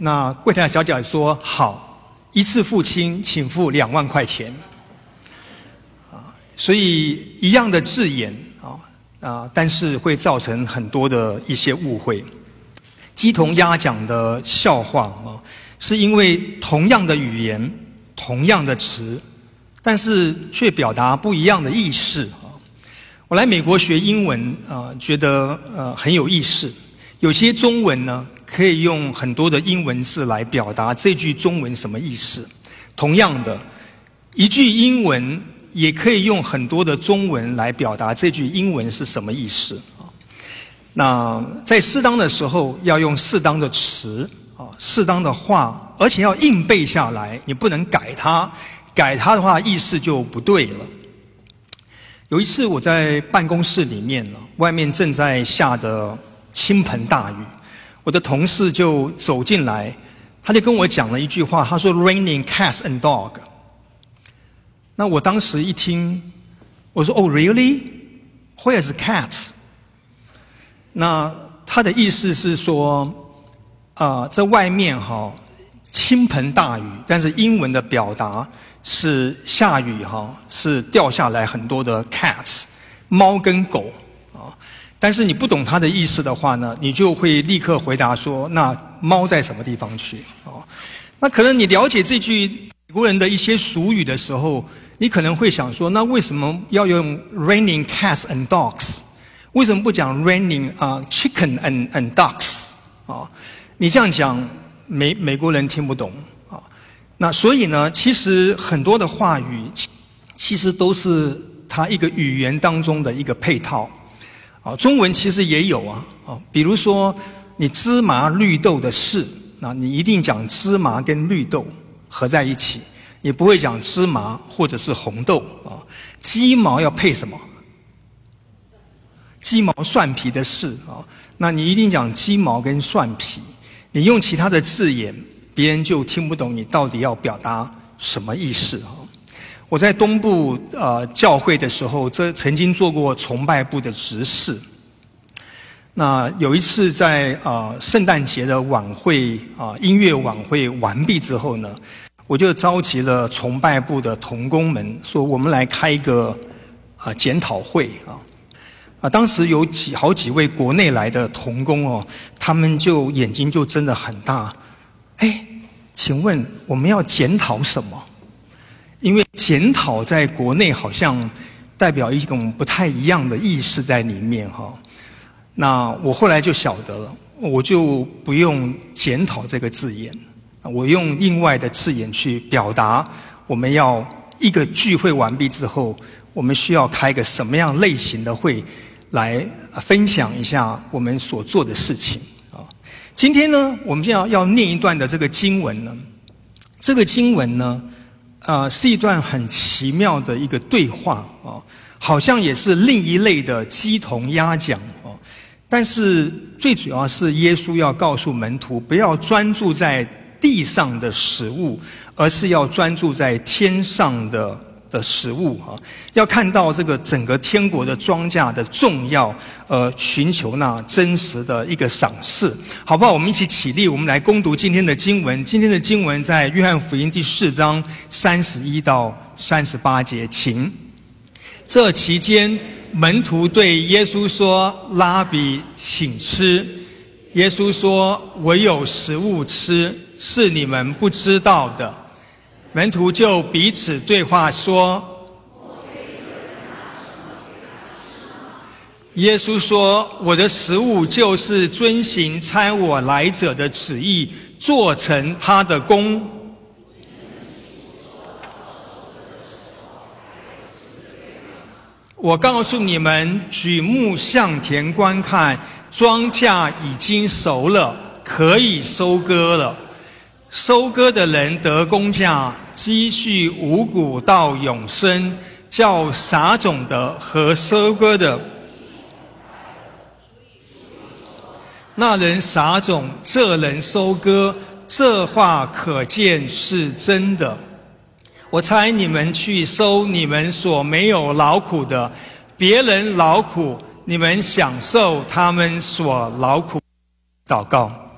那柜台小姐说好，一次付清，请付2万块钱。所以一样的字眼但是会造成很多的一些误会。鸡同鸭讲的笑话是因为同样的语言、同样的词，但是却表达不一样的意思。我来美国学英文觉得很有意思。有些中文呢，可以用很多的英文字来表达这句中文什么意思。同样的，一句英文也可以用很多的中文来表达这句英文是什么意思。那在适当的时候要用适当的词适当的话，而且要硬背下来，你不能改它，改它的话意思就不对了。有一次我在办公室里面外面正在下着倾盆大雨，我的同事就走进来，他就跟我讲了一句话，他说 "Raining cats and dog"。那我当时一听，我说 "Oh really? Where's cat?" 那他的意思是说，在外面倾盆大雨，但是英文的表达是下雨是掉下来很多的 cats， 猫跟狗但是你不懂他的意思的话呢，你就会立刻回答说，那猫在什么地方去那可能你了解这句美国人的一些俗语的时候，你可能会想说，那为什么要用 raining cats and dogs？ 为什么不讲 raining chicken and ducks？ 你这样讲美国人听不懂那所以呢，其实很多的话语其实都是它一个语言当中的一个配套中文其实也有比如说你芝麻绿豆的事，那你一定讲芝麻跟绿豆合在一起，你不会讲芝麻或者是红豆鸡毛要配什么？鸡毛蒜皮的事那你一定讲鸡毛跟蒜皮，你用其他的字眼，别人就听不懂你到底要表达什么意思我在东部教会的时候，曾经做过崇拜部的执事。那有一次在圣诞节的晚会音乐晚会完毕之后呢，我就召集了崇拜部的同工们，说我们来开一个检讨会当时有好几位国内来的同工他们就眼睛就睁得很大。请问我们要检讨什么？因为检讨在国内好像代表一种不太一样的意思在里面那我后来就晓得了，我就不用检讨这个字眼，我用另外的字眼去表达我们要一个聚会完毕之后，我们需要开个什么样类型的会来分享一下我们所做的事情今天呢，我们要念一段的这个经文呢，这个经文呢是一段很奇妙的一个对话好像也是另一类的鸡同鸭讲但是最主要是耶稣要告诉门徒，不要专注在地上的食物，而是要专注在天上的食物要看到这个整个天国的庄稼的重要，寻求那真实的一个赏赐，好不好？我们一起起立，我们来攻读今天的经文。今天的经文在约翰福音第4章31到38节，请。这期间，门徒对耶稣说：“拉比，请吃。”耶稣说：“我有食物吃，是你们不知道的。”门徒就彼此对话说：“耶稣说，我的食物就是遵行差我来者的旨意，做成他的功。”我告诉你们，举目向田观看，庄稼已经熟了，可以收割了。收割的人得工价，积蓄五谷到永生，叫撒种的和收割的。那人撒种，这人收割，这话可见是真的。我差你们去收你们所没有劳苦的，别人劳苦，你们享受他们所劳苦。祷告。